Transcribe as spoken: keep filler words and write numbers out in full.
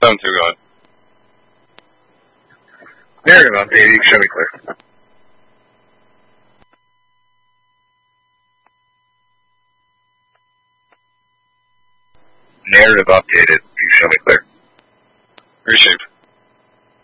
seven two, go ahead. Narrative updated, you can show me clear. Narrative updated, you can show me clear. Received.